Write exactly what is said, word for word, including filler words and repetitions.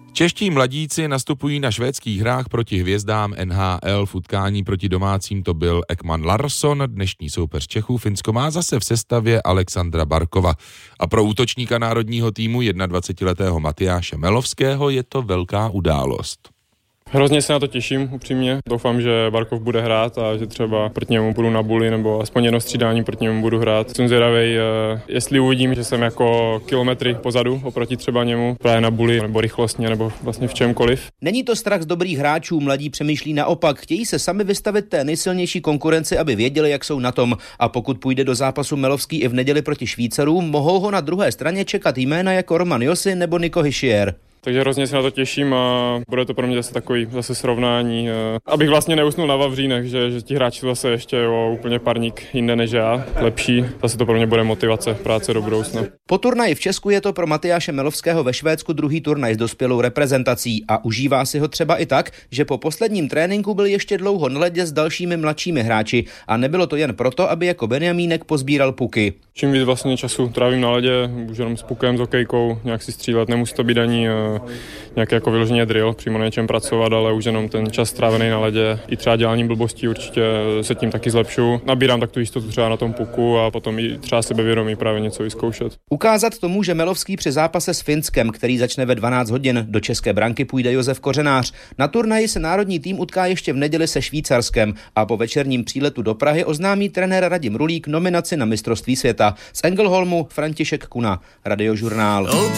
Čeští mladíci nastupují na švédských hrách proti hvězdám N H L. V utkání proti domácím to byl Ekman Larsson, dnešní soupeř Čechů. Finsko má zase v sestavě Alexandra Barkova. A pro útočníka národního týmu dvacetijednoletého Matyáše Melovského je to velká událost. Hrozně se na to těším, upřímně. Doufám, že Barkov bude hrát a že třeba proti němu budu na buli nebo aspoň jedno střídání proti němu budu hrát. Jsem zvědavej, jestli uvidím, že jsem jako kilometry pozadu oproti třeba němu právě na buli nebo rychlostně nebo vlastně v čemkoliv. Není to strach z dobrých hráčů, mladí přemýšlí naopak. Chtějí se sami vystavit té nejsilnější konkurenci, aby věděli, jak jsou na tom. A pokud půjde do zápasu Melovský i v neděli proti Švýcarům, mohou ho na druhé straně čekat jména jako Roman Josi nebo Nico Hischier. Takže hrozně se na to těším a bude to pro mě zase takový zase srovnání, abych vlastně neusnul na vavřínech, že, že ti hráči jsou zase ještě o úplně parník jinde než já, lepší. Zase to pro mě bude motivace práce do budoucna. Po turnaji v Česku je to pro Matyáše Melovského ve Švédsku druhý turnaj s dospělou reprezentací a užívá si ho třeba i tak, že po posledním tréninku byl ještě dlouho na ledě s dalšími mladšími hráči a nebylo to jen proto, aby jako Benjamínek pozbíral puky. Čím víc vlastně času trávím na ledě, už jenom s pukem, s hokejkou, nějak si střílet, nemusí to být ani nějaký jako vyloženě drill, přímo na něčem pracovat, ale už jenom ten čas strávený na ledě i třeba děláním blbostí určitě se tím taky zlepšu. Nabírám tak tu jistotu třeba na tom puku a potom i třeba sebevědomí právě něco vyzkoušet. Ukázat to může Melovský při zápase s Finskem, který začne ve dvanáct hodin. Do české branky půjde Josef Kořenář. Na turnaji se národní tým utká ještě v neděli se Švýcarskem a po večerním příletu do Prahy oznámí trenér Radim Rulík nominaci na mistrovství světa. Z Engelholmu František Kuna, Radiožurnál.